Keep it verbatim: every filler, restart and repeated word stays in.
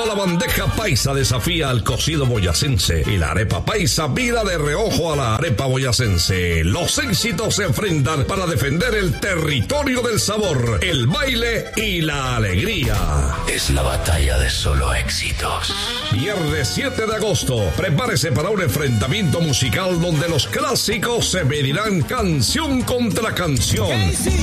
la bandeja paisa desafía al cocido boyacense y la arepa paisa vira de reojo a la arepa boyacense. Los éxitos se enfrentan para defender el territorio del sabor, el baile y la alegría. Es la batalla de solo éxitos. Viernes siete de agosto, prepárese para un enfrentamiento musical donde los clásicos se medirán canción contra canción.